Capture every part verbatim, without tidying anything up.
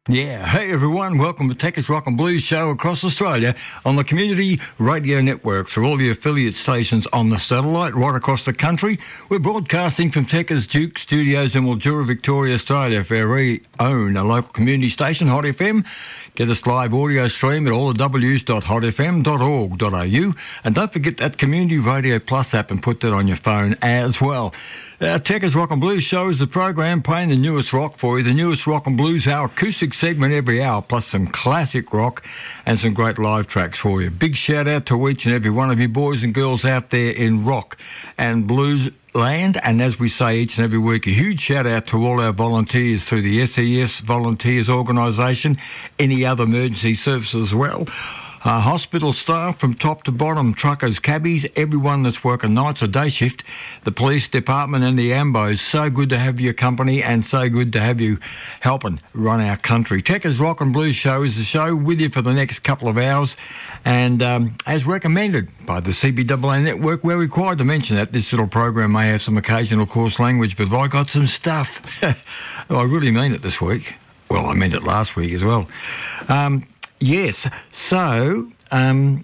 Yeah, hey everyone, welcome to Techers Rock and Blues Show across Australia on the Community Radio Network for all the affiliate stations on the satellite right across the country. We're broadcasting from Techers Duke Studios in Mildura, Victoria, Australia for our very own a local community station, Hot F M. Get us live audio stream at all the w's dot hot f m dot org dot a u, and don't forget that Community Radio Plus app and put that on your phone as well. Our Techers Rock and Blues show is the program playing the newest rock for you, the newest rock and blues, our acoustic segment every hour, plus some classic rock and some great live tracks for you. Big shout out to each and every one of you boys and girls out there in rock and blues land, and as we say each and every week, a huge shout out to all our volunteers through the S E S Volunteers Organisation, any other emergency services as well. Uh, hospital staff from top to bottom, truckers, cabbies, everyone that's working nights or day shift, the police department and the ambos. So good to have your company and so good to have you helping run our country. Techers Rock and Blues Show is the show with you for the next couple of hours, and um, as recommended by the C B A A Network, we're required to mention that this little program may have some occasional coarse language, but I got some stuff. I really mean it this week. Well, I meant it last week as well. Um... Yes, so um,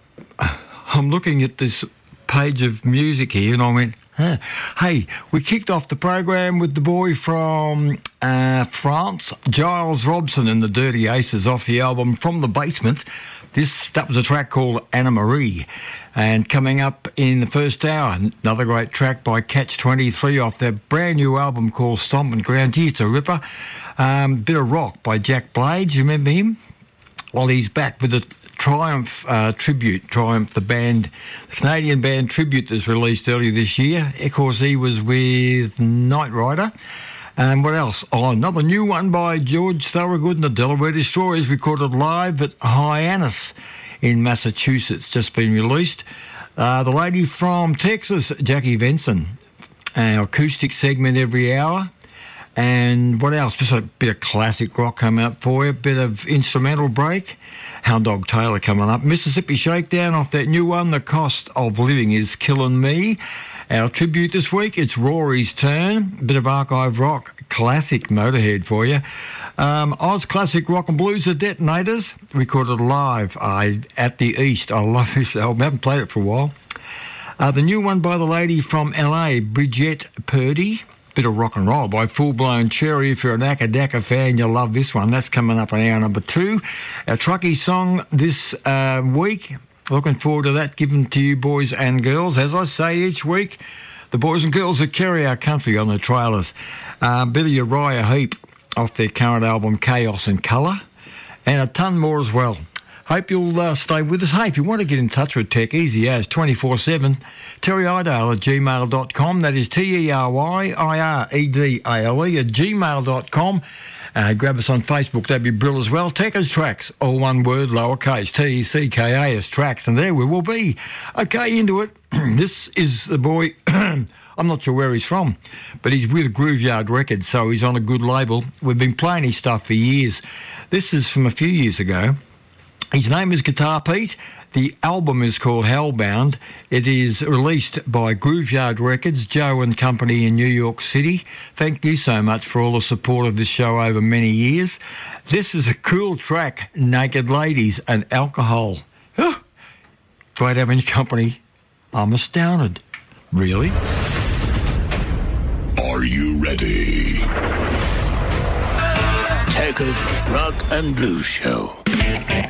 I'm looking at this page of music here and I went, huh. Hey, we kicked off the program with the boy from uh, France, Giles Robson and the Dirty Aces off the album From the Basement. This That was a track called Anna Marie. And coming up in the first hour, another great track by Catch twenty-three off their brand new album called Stompin' Ground. Gee, it's a ripper. Um, bit of rock by Jack Blades, you remember him? Well, he's back with a Triumph uh, tribute. Triumph, the band, the Canadian band tribute that's released earlier this year. Of course, he was with Knight Rider. And what else? Oh, another new one by George Thorogood and the Delaware Destroyers, recorded live at Hyannis in Massachusetts, just been released. Uh, the lady from Texas, Jackie Venson, our acoustic segment every hour. And what else? Just a bit of classic rock coming up for you, a bit of instrumental break. Hound Dog Taylor coming up. Mississippi Shakedown off that new one, The Cost of Living is Killing Me. Our tribute this week, it's Rory's turn. A bit of archive rock, classic Motorhead for you. Um, Oz Classic Rock and Blues, The Detonators, recorded live uh, at the East. I love this album. I haven't played it for a while. Uh, the new one by the lady from L A, Bridget Purdy. Bit of rock and roll by Full Blown Cherry. If you're an Akadaka fan, you'll love this one. That's coming up in hour number two. Our Truckee song this uh, week. Looking forward to that, given to you boys and girls. As I say each week, the boys and girls that carry our country on the trailers. A uh, bit of Uriah Heep off their current album Chaos and Colour. And a ton more as well. Hope you'll uh, stay with us. Hey, if you want to get in touch with Tech, easy as twenty-four seven, terry idale at gmail dot com. That is T E R Y I R E D A L E at gmail dot com. Uh, grab us on Facebook, that'd be brilliant as well. Techers Tracks, all one word, lowercase, T E C K A S Tracks, and there we will be. Okay, into it. This is the boy, I'm not sure where he's from, but he's with Grooveyard Records, so he's on a good label. We've been playing his stuff for years. This is from a few years ago. His name is Guitar Pete. The album is called Hellbound. It is released by Grooveyard Records, Joe and Company in New York City. Thank you so much for all the support of this show over many years. This is a cool track, Naked Ladies and Alcohol. Oh, great having your company. I'm astounded. Really? Are you ready? Techers Rock and Blues Show.